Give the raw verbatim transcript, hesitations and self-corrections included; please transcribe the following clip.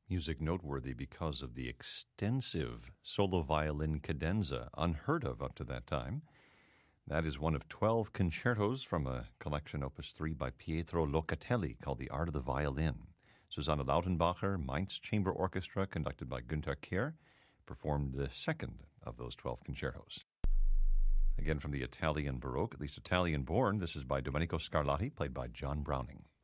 Music noteworthy because of the extensive solo violin cadenza, unheard of up to that time. That is one of twelve concertos from a collection, Opus three, by Pietro Locatelli, called The Art of the Violin. Susanne Lautenbacher, Mainz Chamber Orchestra, conducted by Günther Kehr, performed the second of those twelve concertos. Again from the Italian Baroque, at least Italian-born, this is by Domenico Scarlatti, played by John Browning.